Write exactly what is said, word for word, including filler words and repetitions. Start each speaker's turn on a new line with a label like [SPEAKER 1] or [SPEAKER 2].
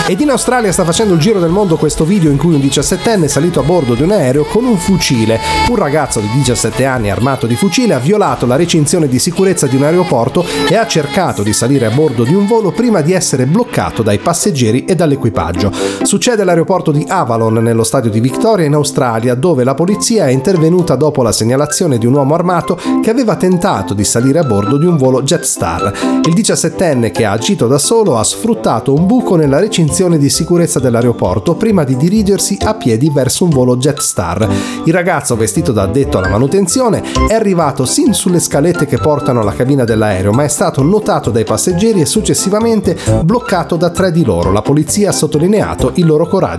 [SPEAKER 1] Ed in Australia sta facendo il giro del mondo questo video in cui un diciassettenne è salito a bordo di un aereo con un fucile. Un ragazzo di diciassette anni armato di fucile ha violato la recinzione di sicurezza di un aeroporto e ha cercato di salire a bordo di un volo prima di essere bloccato dai passeggeri e dall'equipaggio. Succede all'aeroporto di Avalon, nello stadio di Victoria in Australia, dove la polizia è intervenuta dopo la segnalazione di un uomo armato che aveva tentato di salire a bordo di un volo Jetstar. Il diciassettenne, che ha agito da solo, ha sfruttato un buco nella recinzione di sicurezza dell'aeroporto prima di dirigersi a piedi verso un volo Jetstar. Il ragazzo, vestito da addetto alla manutenzione, è arrivato sin sulle scalette che portano alla cabina dell'aereo, ma è stato notato dai passeggeri e successivamente bloccato da tre di loro. La polizia ha sottolineato il loro coraggio.